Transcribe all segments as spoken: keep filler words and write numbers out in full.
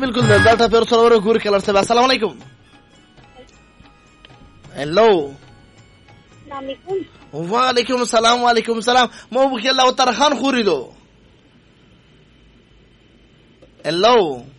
बिल्कुल दल्टा पेर सरोवर घूर के लड़ते अस्सलाम वालेकुम हेलो वालेकुम सलाम वालेकुम सलाम मो बुखिया उत्तर खान खूरी दो हेलो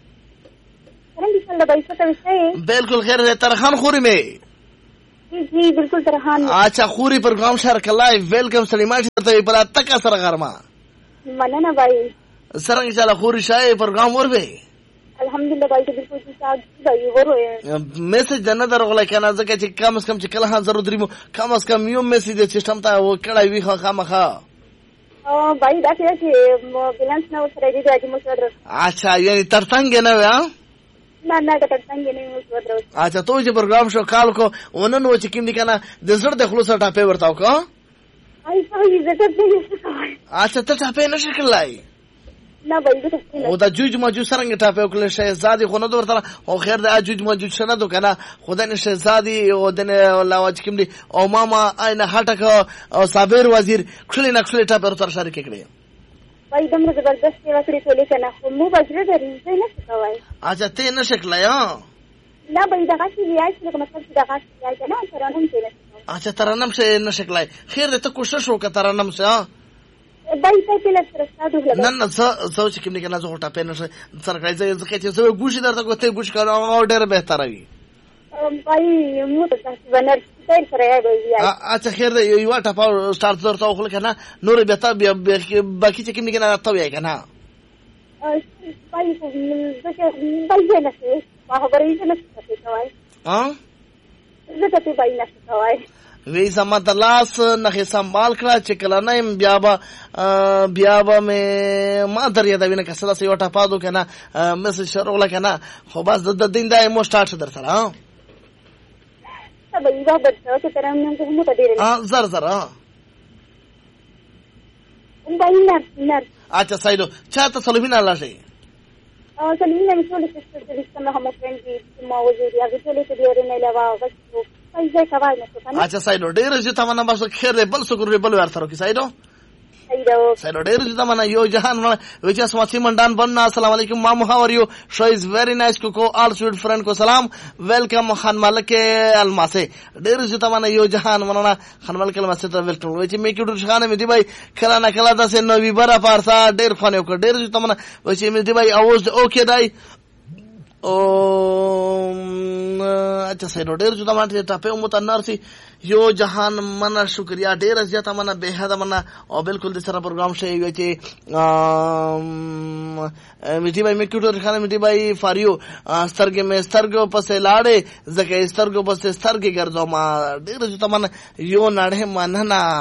बिल्कुल खैर है तरखान खूरी में जी बिल्कुल तरखान अच्छा खूरी प्रोग्राम शहर कलाई वेलकम सलीमा पर तक सर गरमा मना ना भाई सरंग चला खूरी शाह प्रोग्राम और बे अल्हम्दुलिल्लाह भाई तो बिल्कुल भाई वो है मैसेज जन्नत दरगला कहना जके छि कम से कम छि कल हां जरूर दिमो कम से कम यो मैसेज सिस्टम ता वो कड़ाई भी खा खा खा ओ भाई दाखिया छि बैलेंस ना उतरे दी आज मुसदर अच्छा यानी तरतंग ना या ना ना तरतंग नहीं मुसदर अच्छा तो जे प्रोग्राम शो काल को ओनन वो चिकिम दिखाना दसड़ देखलो सटा पे बताओ को आई सही इज्जत दे अच्छा तो टापे न शकलाई ना भाई तो ودا جوج ماجوج سرنگ ټاپه وکړل شهزادي خو نه ورته او خیر د جوج ماجوج شنه دو کنه خدای نه شهزادي او د لاواج کوم دي او ماما اينه هټک او صابر وزیر خلی نه خلی ټاپه ورته شریک کړي भाई दम जबरदस्त सेवा करी टोले kana मु बजरे दरी से न सवाई अच्छा ते न शकला या ना भाई दगा की रियाज ने मतलब दगा की रियाज है ना तरनम से अच्छा तरनम से न शकला खैर त कोशिश हो क तरनम से भाई से के लग रहा न न زو چې کوم نه زه ټاپه نه سر کړی زه چې زه ګوشي درته کوته ګوش کړم ډېر بهتر وي भाई मु त बनर تیر سره دی اچھا خیر دی یو ټاپه سٹارټ درته خو کنه نور به تا باقي چې کوم نه راته وای کنه भाई زکه भाई نه څه خبرې نه څه کوي ها زکه ته भाई نه کوي وی زما د لاس نه سنبال کړه چې کله نه بیا به بیا به مې ما دریا دا وینه کسلا سې وټه پادو کنه مې شروع لکنه خو بس د دین دای مو سٹارټ در سره ها سبا یو بده چې ترام نه کوم ته ډیره ها زر زر ها ان باندې نر نر اچھا سایلو چاته سلوینه الله شي ا سلوینه مې ټول څه څه د سم هم فرند دي ما وزیر یا ټول څه ډیره نه لوا غوښتو پیسې کوي نه اچھا سایلو ډیره چې تمنا بس خیر بل څه ګورې بل ورته کی سایلو سایلو ډیر چې تمنا یو جهان which is Masi Mandan Banna assalamu alaikum mom how are you show is very nice to go all sweet friend ko salam welcome Khan Malik Almase ډیر چې تمنا یو جهان مننا Khan Malik Almase ته welcome which make you خانه مې دی بھائی کلا نه کلا داسې نوې برا پارسا ډیر خانه کو ډیر چې تمنا which مې دی بھائی اواز اوکے دای او اچھا سایلو ډیر چې تمنا ته ټاپه مو تنار سي یو جهان منا شکریا ډیر زیات منا به حد منا او بالکل د سره پروګرام شي وي چې میټي بای میکوټر خانه میټي بای فاریو سترګې مې سترګو پسې لاړې زکه سترګو پسې سترګې ګرځو ما ډیر چې تمنا یو نړه مننه